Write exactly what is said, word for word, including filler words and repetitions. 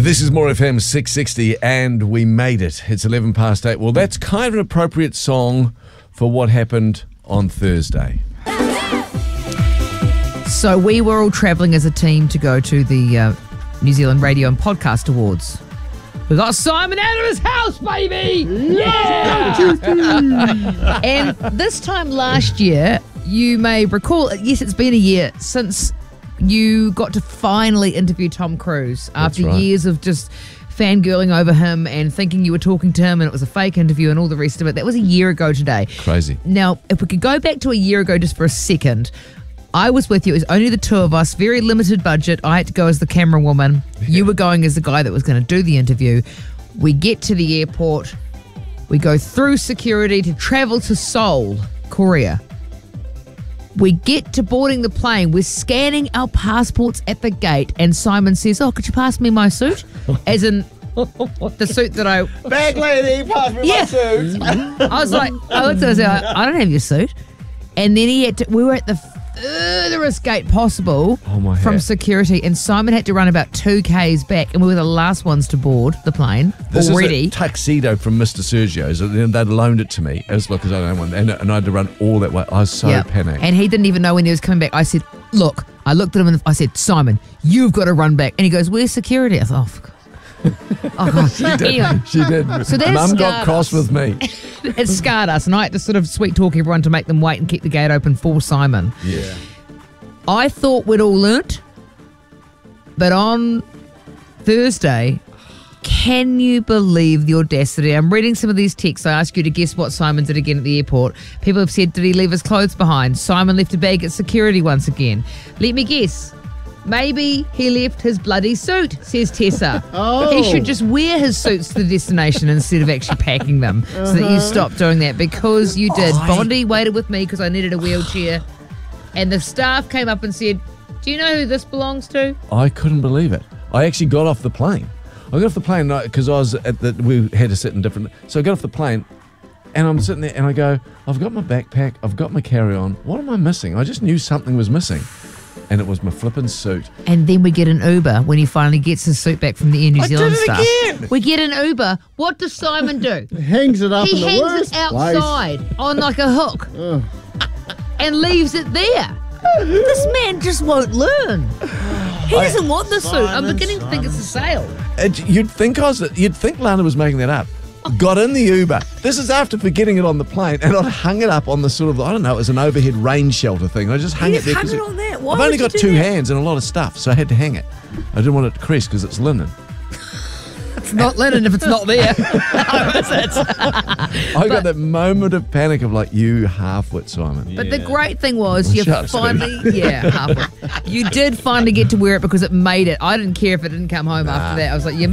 This is More F M six sixty, and we made it. It's eleven past eight. Well, that's kind of an appropriate song for what happened on Thursday. So we were all travelling as a team to go to the uh, New Zealand Radio and Podcast Awards. We got Simon out of his house, baby! Yeah! And this time last year, you may recall, yes, it's been a year since you got to finally interview Tom Cruise after right. years of just fangirling over him and thinking you were talking to him and it was a fake interview and all the rest of it. That was a year ago today. Crazy. Now, if we could go back to a year ago just for a second, I was with you. It was only the two of us, very limited budget. I had to go as the camera woman. Yeah. You were going as the guy that was going to do the interview. We get to the airport. We go through security to travel to Seoul, Korea. We get to boarding the plane. We're scanning our passports at the gate, and Simon says, "Oh, could you pass me my suit?" As in the suit that I... Bag lady, pass me yeah. my suit. I was like, I looked at him, I, was like, I don't have your suit. And then he had to, we were at the furthest gate possible oh my from hat. security, and Simon had to run about two kays back, and we were the last ones to board the plane This already. is a tuxedo from Mister Sergio's. They'd loaned it to me. It was because I don't know one, and, and I had to run all that way. I was so Yep. panicked. And he didn't even know when he was coming back. I said, look, I looked at him and I said, Simon, you've got to run back. And he goes, where's security? I thought, oh, for God. Oh, God. She did. Anyway, She did. So that Mum got scarred cross us. with me. It scarred us, and I had to sort of sweet talk everyone to make them wait and keep the gate open for Simon. Yeah. I thought we'd all learnt, but on Thursday, can you believe the audacity? I'm reading some of these texts. I ask you to guess what Simon did again at the airport. People have said, did he leave his clothes behind? Simon left a bag at security once again. Let me guess. Maybe he left his bloody suit, says Tessa. Oh. He should just wear his suits to the destination instead of actually packing them uh-huh. so that you stop doing that, because you did. Oh, I- Bondi waited with me because I needed a wheelchair, and the staff came up and said, do you know who this belongs to? I couldn't believe it. I actually got off the plane. I got off the plane because I was at the, we had to sit in different. So I got off the plane, and I'm sitting there, and I go, I've got my backpack, I've got my carry-on. What am I missing? I just knew something was missing, and it was my flippin' suit. And then we get an Uber when he finally gets his suit back from the Air New I Zealand did it staff. again. We get an Uber. What does Simon do? Hangs it up He in the hangs worst it outside on like a hook Ugh. and leaves it there. This man just won't learn. He I- doesn't want the suit. I'm Simon, beginning to think it's a sale. It, you'd think I was. You'd think Lana was making that up. Got in the Uber. This is after forgetting it on the plane, and I hung it up on the sort of, I don't know, it was an overhead rain shelter thing. I just hung You it there. hung 'cause it on that? Why I've only would you got do two that? hands and a lot of stuff, so I had to hang it. I didn't want it to crease because it's linen. It's not linen if it's not there. Oh, is it? I got that moment of panic of like, you half-wit, Simon. But the great thing was you Shut up, finally, yeah, halfway. You did finally get to wear it because it made it. I didn't care if it didn't come home after that. I was like, you